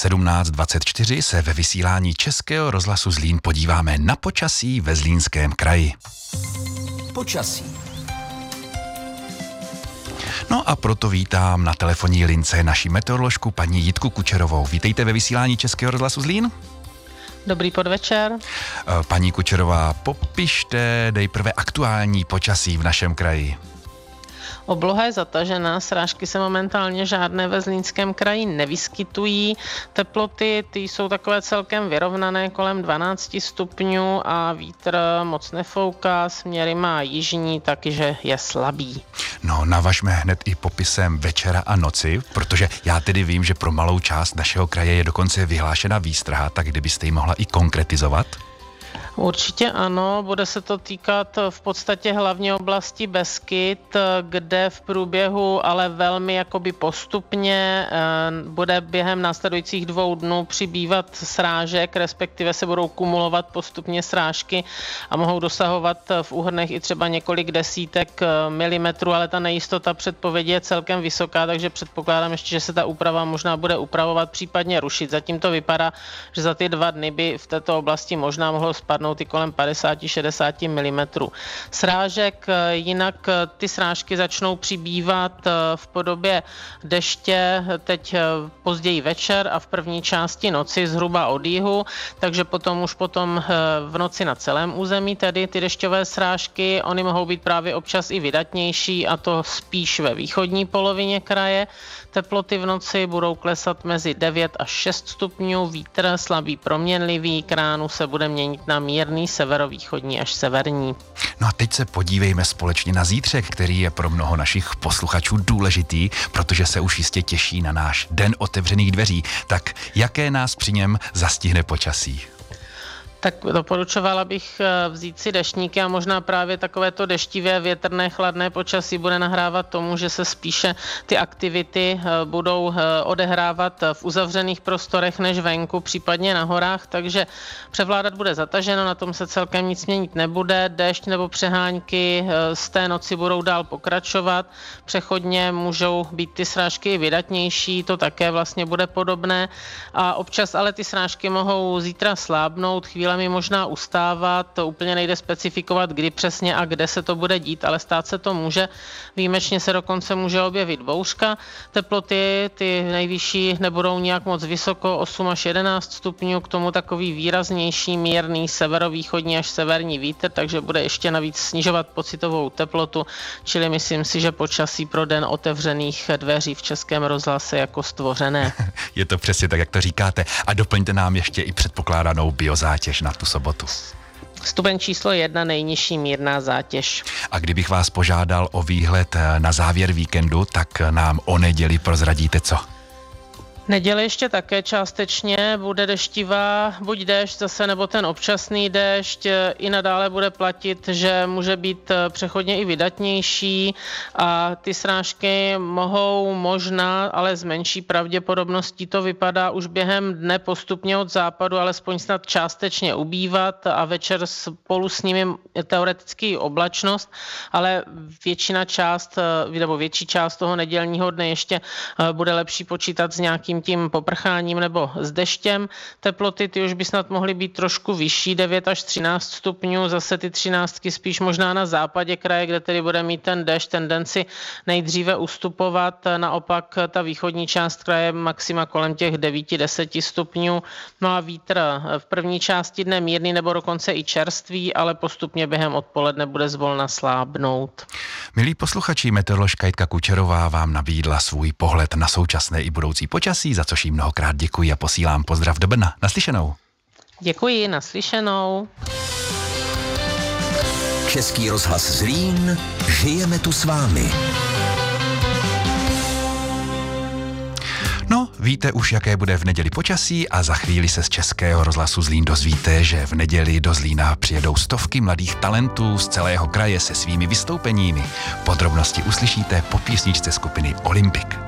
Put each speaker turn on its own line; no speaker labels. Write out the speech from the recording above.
17:24 se ve vysílání Českého rozhlasu Zlín podíváme na počasí ve Zlínském kraji.
Počasí.
No a proto vítám na telefonní lince naši meteoroložku paní Jitku Kučerovou. Vítejte ve vysílání Českého rozhlasu Zlín.
Dobrý podvečer.
Paní Kučerová, popište nejprve aktuální počasí v našem kraji.
Obloha je zatažená, srážky se momentálně žádné ve Zlínském kraji nevyskytují. Teploty ty jsou takové celkem vyrovnané kolem 12 stupňů a vítr moc nefouká, směry má jižní, takže je slabý.
No, navažme hned i popisem večera a noci, protože já tedy vím, že pro malou část našeho kraje je dokonce vyhlášena výstraha, tak kdybyste ji mohla i konkretizovat?
Určitě ano, bude se to týkat v podstatě hlavně oblasti Beskyd, kde v průběhu, ale velmi jakoby postupně bude během následujících 2 dnů přibývat srážek, respektive se budou kumulovat postupně srážky a mohou dosahovat v úhrnech i třeba několik desítek milimetrů, ale ta nejistota předpovědi je celkem vysoká, takže předpokládám ještě, že se ta úprava možná bude upravovat, případně rušit. Zatím to vypadá, že za ty 2 dny by v této oblasti možná mohlo spadnout i kolem 50-60 mm srážek. Jinak ty srážky začnou přibývat v podobě deště teď později večer a v první části noci zhruba od jihu, takže potom v noci na celém území tedy ty dešťové srážky, ony mohou být právě občas i vydatnější a to spíš ve východní polovině kraje. Teploty v noci budou klesat mezi 9 až 6 stupňů, vítr slabý proměnlivý, k ránu se bude měnit na mírný severovýchodní až severní.
No a teď se podívejme společně na zítřek, který je pro mnoho našich posluchačů důležitý, protože se už jistě těší na náš den otevřených dveří. Tak jaké nás při něm zastihne počasí?
Tak doporučovala bych vzít si deštníky a možná právě takovéto deštivé, větrné, chladné počasí bude nahrávat tomu, že se spíše ty aktivity budou odehrávat v uzavřených prostorech než venku, případně na horách, takže převládat bude zataženo, na tom se celkem nic měnit nebude, déšť nebo přehánky z té noci budou dál pokračovat, přechodně můžou být ty srážky vydatnější, to také vlastně bude podobné a občas ale ty srážky mohou zítra slábnout, chvílemi možná ustávat, to úplně nejde specifikovat, kdy přesně a kde se to bude dít, ale stát se to může. Výjimečně se dokonce může objevit bouřka. Teploty, ty nejvyšší nebudou nějak moc vysoko, 8 až 11 stupňů, k tomu takový výraznější mírný severovýchodní až severní vítr, takže bude ještě navíc snižovat pocitovou teplotu, čili myslím si, že počasí pro den otevřených dveří v Českém rozhlase jako stvořené.
Je to přesně tak, jak to říkáte. A doplňte nám ještě i předpokládanou biozátěž na tu sobotu.
Stupeň číslo 1, nejnižší mírná zátěž.
A kdybych vás požádal o výhled na závěr víkendu, tak nám o neděli prozradíte co?
Neděle ještě také částečně bude deštivá, buď déšť zase nebo ten občasný déšť. I nadále bude platit, že může být přechodně i vydatnější a ty srážky mohou možná, ale s menší pravděpodobností to vypadá už během dne postupně od západu, alespoň snad částečně ubývat a večer spolu s nimi teoreticky oblačnost, ale větší část toho nedělního dne ještě bude lepší počítat s nějakým tím poprcháním nebo s deštěm. Teploty ty už by snad mohly být trošku vyšší, 9 až 13 stupňů, zase ty 13 spíš možná na západě kraje, kde tedy bude mít ten déšť tendenci nejdříve ustupovat, naopak ta východní část kraje maxima kolem těch 9-10 stupňů. No a vítr v první části dne mírný nebo dokonce i čerstvý, ale postupně během odpoledne bude zvolna slábnout.
Milí posluchači, meteoroložka Jitka Kučerová vám nabídla svůj pohled na současné i budoucí počasí, za což jí mnohokrát děkuji a posílám pozdrav do Brna. Naslyšenou.
Děkuji, naslyšenou.
Český rozhlas Zlín, žijeme tu s vámi.
No, víte už, jaké bude v neděli počasí a za chvíli se z Českého rozhlasu Zlín dozvíte, že v neděli do Zlína přijedou stovky mladých talentů z celého kraje se svými vystoupeními. Podrobnosti uslyšíte po písničce skupiny Olympik.